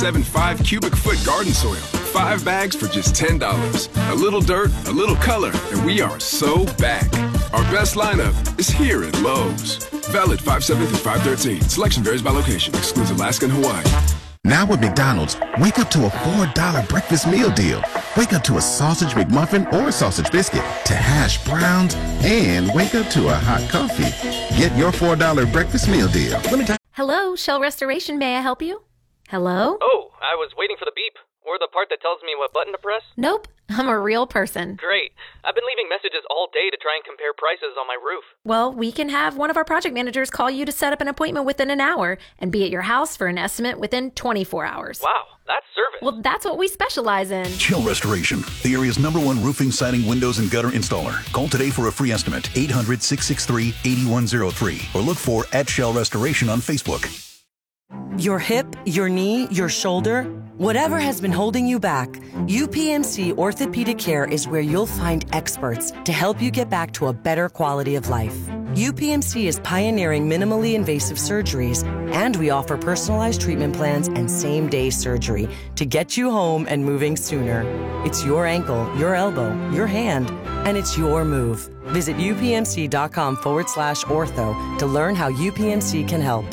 0.75 cubic foot garden soil. 5 bags for just $10. A little dirt, a little color, and we are so back. Our best lineup is here at Lowe's. Valid 5/7 through 5/13. Selection varies by location. Excludes Alaska and Hawaii. Now at McDonald's, wake up to a $4 breakfast meal deal. Wake up to a sausage McMuffin or a sausage biscuit, to hash browns, and wake up to a hot coffee. Get your $4 breakfast meal deal. Hello, Shell Restoration. May I help you? Hello? Oh, I was waiting for the beep. Or the part that tells me what button to press? Nope, I'm a real person. Great. I've been leaving messages all day to try and compare prices on my roof. Well, we can have one of our project managers call you to set up an appointment within an hour and be at your house for an estimate within 24 hours. Wow, that's service. Well, that's what we specialize in. Shell Restoration, the area's #1 roofing, siding, windows, and gutter installer. Call today for a free estimate, 800-663-8103, or look for @Shell Restoration on Facebook. Your hip, your knee, your shoulder, whatever has been holding you back, UPMC Orthopedic Care is where you'll find experts to help you get back to a better quality of life. UPMC is pioneering minimally invasive surgeries, and we offer personalized treatment plans and same-day surgery to get you home and moving sooner. It's your ankle, your elbow, your hand, and it's your move. Visit upmc.com/ortho to learn how UPMC can help.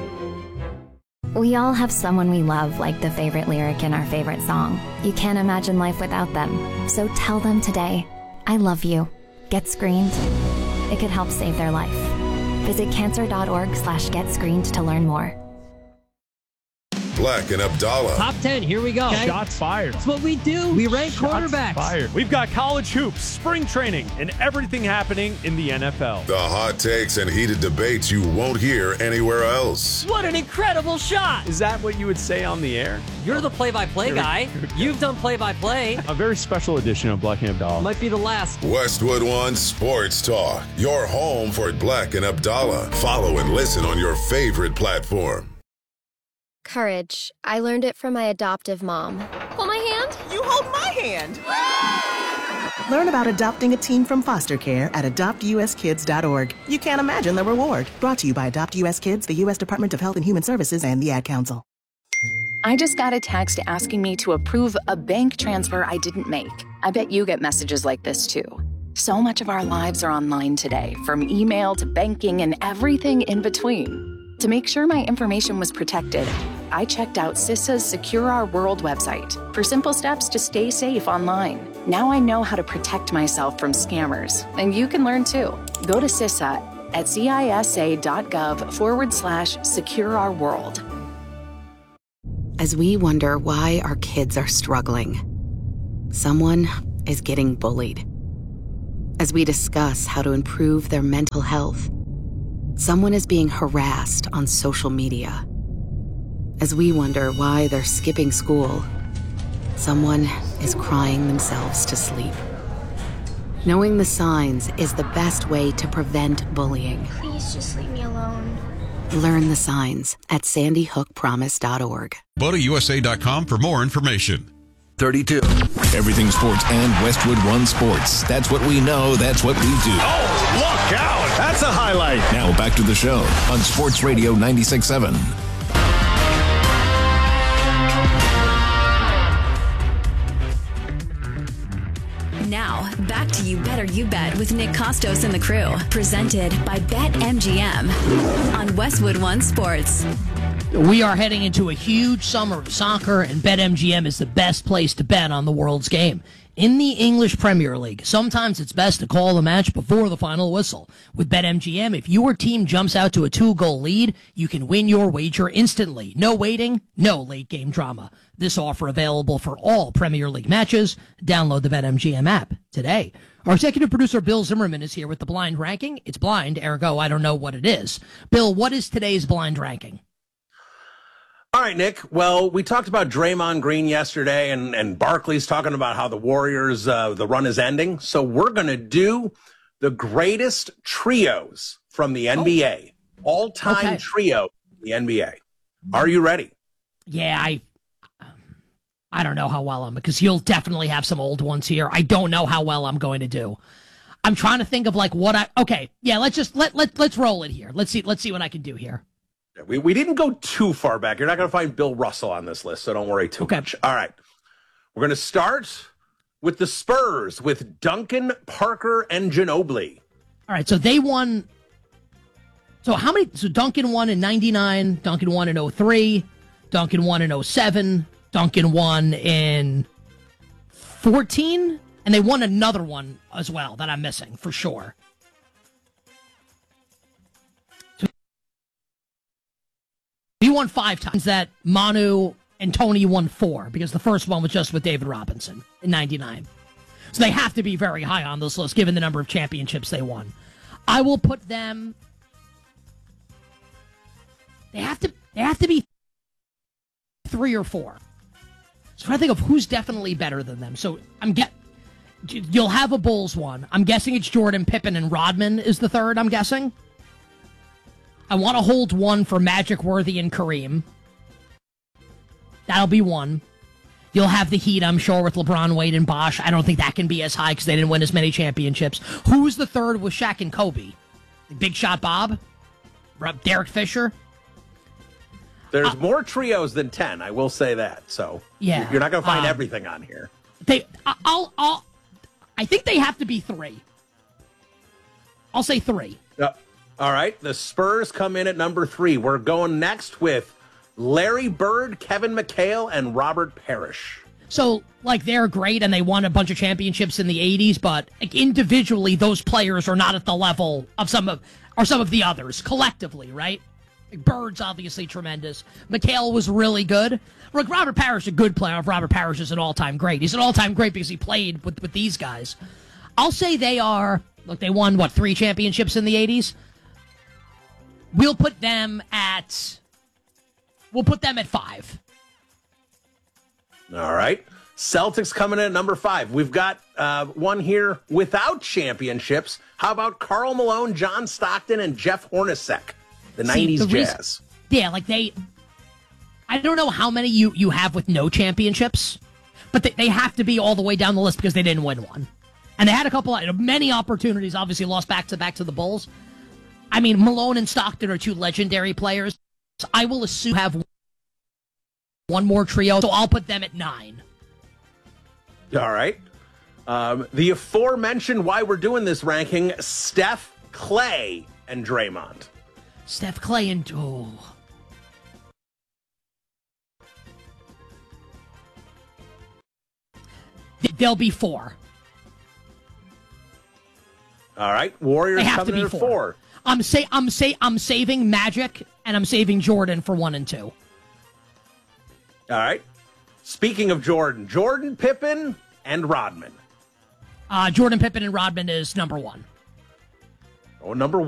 We all have someone we love, like the favorite lyric in our favorite song. You can't imagine life without them. So tell them today, I love you. Get screened. It could help save their life. Visit cancer.org/getscreened to learn more. Black and Abdallah. Top 10, here we go. Okay. Shots fired. That's what we do. We rank quarterbacks. Fired. We've got college hoops, spring training, and everything happening in the NFL. The hot takes and heated debates you won't hear anywhere else. What an incredible shot. Is that what you would say on the air? You're the play-by-play guy. You've done play-by-play. A very special edition of Black and Abdallah. Might be the last. Westwood One Sports Talk. Your home for Black and Abdallah. Follow and listen on your favorite platform. Courage. I learned it from my adoptive mom. Hold my hand. You hold my hand. Learn about adopting a teen from foster care at adoptuskids.org. You can't imagine the reward. Brought to you by Adopt US Kids, the U.S. Department of Health and Human Services, and the Ad Council. I just got a text asking me to approve a bank transfer I didn't make. I bet you get messages like this too. So much of our lives are online today, from email to banking and everything in between. To make sure my information was protected, I checked out CISA's Secure Our World website for simple steps to stay safe online. Now I know how to protect myself from scammers, and you can learn too. Go to CISA at cisa.gov/Secure Our World. As we wonder why our kids are struggling, someone is getting bullied. As we discuss how to improve their mental health, someone is being harassed on social media. As we wonder why they're skipping school, someone is crying themselves to sleep. Knowing the signs is the best way to prevent bullying. Please just leave me alone. Learn the signs at sandyhookpromise.org. MotoUSA.com for more information. 32. Everything sports and Westwood One Sports. That's what we know. That's what we do. Oh, look out. That's a highlight. Now back to the show on Sports Radio 96.7. Now, back to You Better You Bet with Nick Costos and the crew. Presented by BetMGM on Westwood One Sports. We are heading into a huge summer of soccer, and BetMGM is the best place to bet on the world's game. In the English Premier League, sometimes it's best to call the match before the final whistle. With BetMGM, if your team jumps out to a 2-goal lead, you can win your wager instantly. No waiting, no late game drama. This offer available for all Premier League matches. Download the BetMGM app today. Our executive producer, Bill Zimmerman, is here with the blind ranking. It's blind, ergo I don't know what it is. Bill, what is today's blind ranking? All right, Nick. Well, we talked about Draymond Green yesterday, and Barkley's talking about how the Warriors, the run is ending. So we're going to do the greatest trios from the NBA. All-time trio in the NBA. Are you ready? Yeah, I don't know how well I'm, because you'll definitely have some old ones here. I don't know how well I'm going to do. I'm trying to think of like what let's roll it here. Let's see what I can do here. We didn't go too far back. You're not going to find Bill Russell on this list, so don't worry too much. All right. We're going to start with the Spurs with Duncan, Parker, and Ginobili. All right, so they won. So how many? So Duncan won in 99, Duncan won in 03, Duncan won in 07, Duncan won in 14, and they won another one as well that I'm missing for sure. He won 5 times. That Manu and Tony won 4 because the first one was just with David Robinson in 99. So they have to be very high on this list given the number of championships they won. I will put them. They have to be 3 or 4. So I think of who's definitely better than them. So you'll have a Bulls one. I'm guessing it's Jordan, Pippen, and Rodman is the third. I'm guessing. I want to hold one for Magic, Worthy, and Kareem. That'll be one. You'll have the Heat, I'm sure, with LeBron, Wade, and Bosh. I don't think that can be as high because they didn't win as many championships. Who's the third with Shaq and Kobe? Big Shot Bob? Derek Fisher? There's more trios than 10, I will say that. So yeah, you're not going to find everything on here. I think they have to be 3. I'll say 3. All right, the Spurs come in at number 3. We're going next with Larry Bird, Kevin McHale, and Robert Parrish. So, they're great, and they won a bunch of championships in the 80s, but individually, those players are not at the level of some of the others, collectively, right? Bird's obviously tremendous. McHale was really good. Robert Parrish, a good player. Robert Parrish is an all-time great. He's an all-time great because he played with these guys. I'll say they are, they won, 3 championships in the 80s? We'll put them at 5. All right. Celtics coming in at number 5. We've got one here without championships. How about Karl Malone, John Stockton, and Jeff Hornacek, the 90s Jazz? I don't know how many you have with no championships, but they have to be all the way down the list because they didn't win one. And they had many opportunities, obviously lost back to the Bulls. I mean, Malone and Stockton are 2 legendary players. I will assume have one more trio, so I'll put them at 9. All right. The aforementioned why we're doing this ranking, Steph, Clay, and Draymond. Steph, Clay, and... They'll be 4. All right. Warriors coming in at 4. I'm saving Magic and I'm saving Jordan for 1 and 2. All right. Speaking of Jordan, Pippen, and Rodman. Jordan, Pippen, and Rodman is number 1. Oh, number 1.